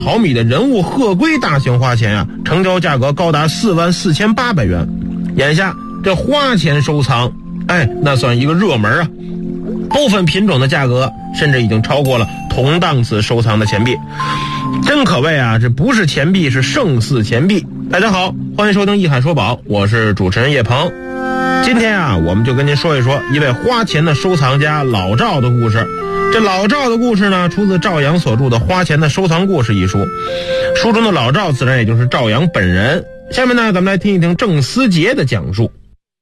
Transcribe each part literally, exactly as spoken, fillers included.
毫米的人物鹤龟大型花钱啊，成交价格高达四万四千八百元。眼下这花钱收藏，哎，那算一个热门啊。部分品种的价格甚至已经超过了同档次收藏的钱币，真可谓啊，这不是钱币，是胜似钱币。大家好，欢迎收听一海说宝，我是主持人叶鹏。今天啊，我们就跟您说一说一位花钱的收藏家老赵的故事。这老赵的故事呢，出自赵阳所著的《花钱的收藏故事》一书，书中的老赵自然也就是赵阳本人。下面呢，咱们来听一听郑思杰的讲述。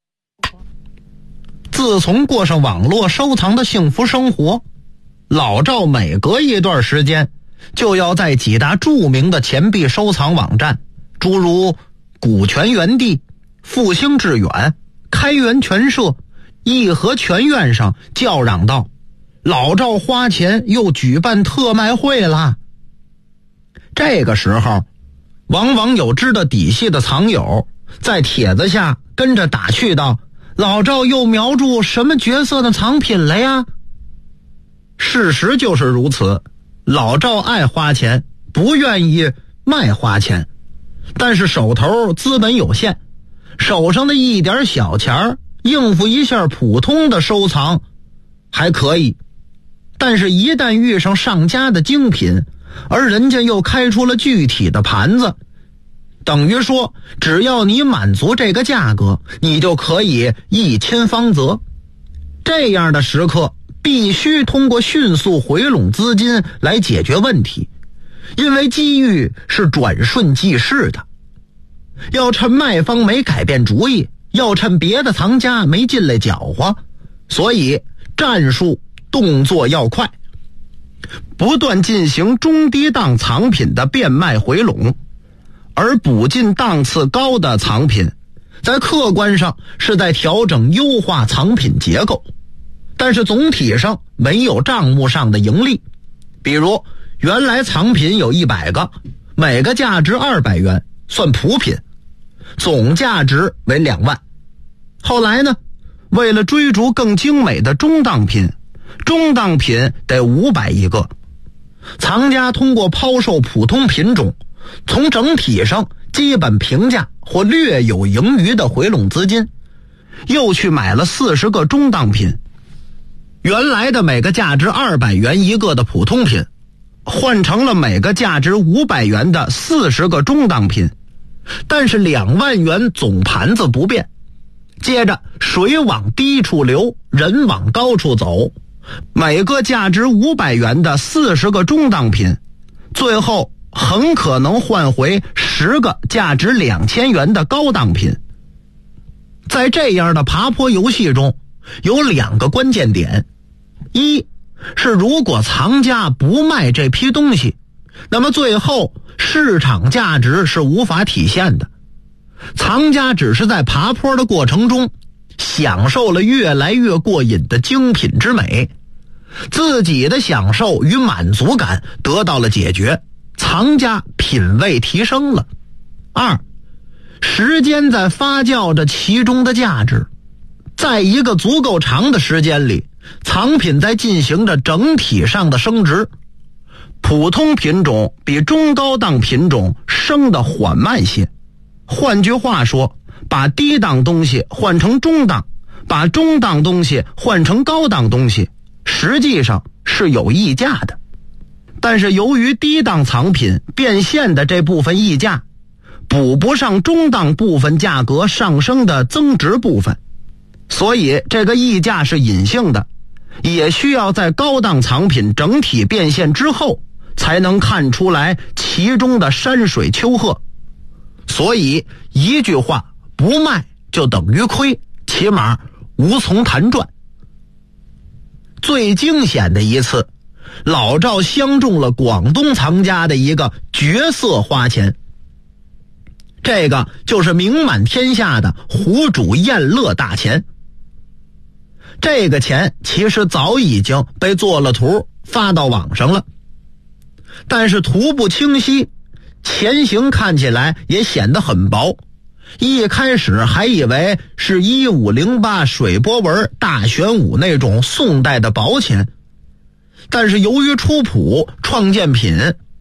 自从过上网络收藏的幸福生活，老赵每隔一段时间就要在几大著名的钱币收藏网站，诸如股权原地、复兴致远、开元全社、义和全院上叫嚷道，老赵花钱又举办特卖会啦。这个时候往往有知道底细的藏友在帖子下跟着打趣道，老赵又瞄住什么角色的藏品了呀？事实就是如此，老赵爱花钱，不愿意卖花钱，但是手头资本有限，手上的一点小钱应付一下普通的收藏还可以，但是一旦遇上上佳的精品，而人家又开出了具体的盘子，等于说只要你满足这个价格，你就可以一亲芳泽。这样的时刻必须通过迅速回笼资金来解决问题，因为机遇是转瞬即逝的。要趁卖方没改变主意，要趁别的藏家没进来搅和，所以战术动作要快，不断进行中低档藏品的变卖回笼，而补进档次高的藏品，在客观上是在调整优化藏品结构，但是总体上没有账目上的盈利。比如原来藏品有一百个，每个价值二百元，算普品，总价值为两万。后来呢，为了追逐更精美的中档品，中档品得五百一个，藏家通过抛售普通品种，从整体上基本平价或略有盈余的回笼资金，又去买了四十个中档品。原来的每个价值二百元一个的普通品，换成了每个价值五百元的四十个中档品，但是两万元总盘子不变。接着水往低处流，人往高处走，每个价值五百元的四十个中档品，最后很可能换回十个价值两千元的高档品。在这样的爬坡游戏中，有两个关键点。一是如果藏家不卖这批东西，那么最后市场价值是无法体现的。藏家只是在爬坡的过程中享受了越来越过瘾的精品之美，自己的享受与满足感得到了解决，藏家品味提升了。二，时间在发酵着其中的价值，在一个足够长的时间里，藏品在进行着整体上的升值。普通品种比中高档品种升得缓慢些，换句话说，把低档东西换成中档，把中档东西换成高档东西，实际上是有溢价的。但是由于低档藏品变现的这部分溢价补不上中档部分价格上升的增值部分，所以这个溢价是隐性的，也需要在高档藏品整体变现之后才能看出来其中的山水丘壑。所以一句话，不卖就等于亏，起码无从谈赚。最惊险的一次，老赵相中了广东藏家的一个绝色花钱，这个就是名满天下的湖主燕乐大钱。这个钱其实早已经被做了图发到网上了，但是图不清晰，钱形看起来也显得很薄，一开始还以为是一五零八水波纹大玄武那种宋代的薄钱，但是由于出谱创建品，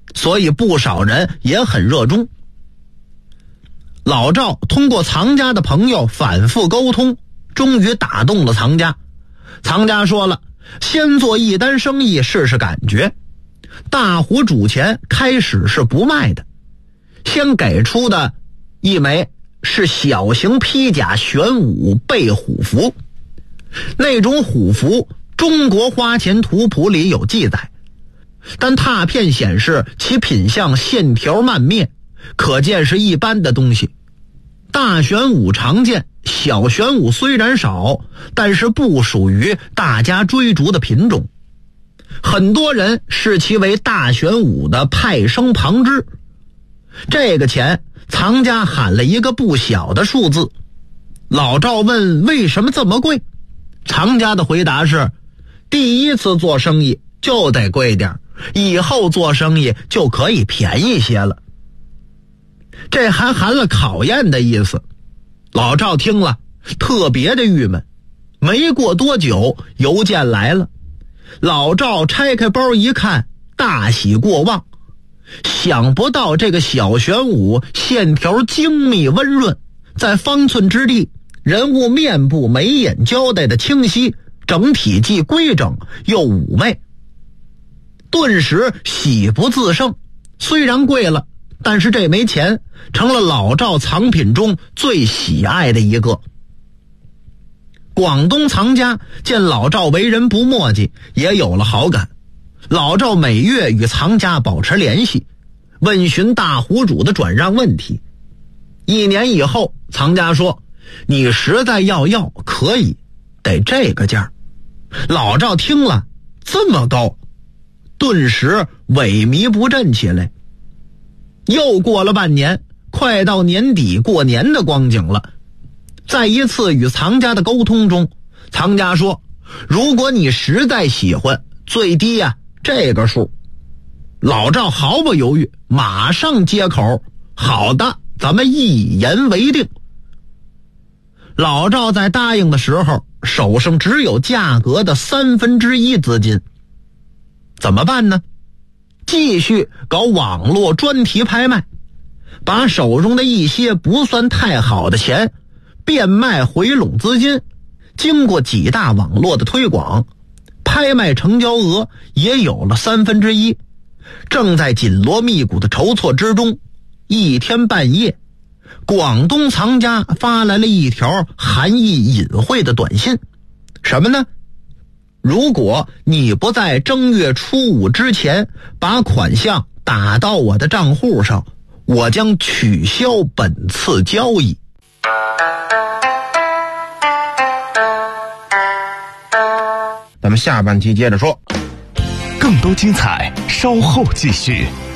所以不少人也很热衷。老赵通过藏家的朋友反复沟通，终于打动了藏家。藏家说了，先做一单生意试试感觉。大虎主钱开始是不卖的，先给出的一枚是小型披甲玄武背虎符。那种虎符中国花钱图谱里有记载，但拓片显示其品相线条漫面，可见是一般的东西。大玄武常见，小玄武虽然少，但是不属于大家追逐的品种。很多人视其为大玄武的派生旁支。这个钱藏家喊了一个不小的数字。老赵问为什么这么贵，藏家的回答是，第一次做生意就得贵点，以后做生意就可以便宜些了。这还含了考验的意思。老赵听了特别的郁闷。没过多久，邮件来了。老赵拆开包一看，大喜过望。想不到这个小玄武线条精密温润，在方寸之地，人物面部眉眼交代的清晰，整体既规整又妩媚。顿时喜不自胜。虽然贵了，但是这枚钱成了老赵藏品中最喜爱的一个。广东藏家见老赵为人不墨迹，也有了好感。老赵每月与藏家保持联系，问询大虎主的转让问题。一年以后，藏家说，你实在要要可以，得这个价。老赵听了，这么高，顿时萎靡不振起来。又过了半年，快到年底过年的光景了。在一次与藏家的沟通中，藏家说，如果你实在喜欢，最低呀、啊、这个数。老赵毫不犹豫，马上接口，好的，咱们一言为定。老赵在答应的时候，手上只有价格的三分之一资金。怎么办呢？继续搞网络专题拍卖，把手中的一些不算太好的钱变卖回笼资金。经过几大网络的推广，拍卖成交额也有了三分之一。正在紧锣密鼓的筹措之中，一天半夜，广东藏家发来了一条含义隐晦的短信。什么呢？如果你不在正月初五之前把款项打到我的账户上，我将取消本次交易。 咱们下半期接着说， 更多精彩稍后继续。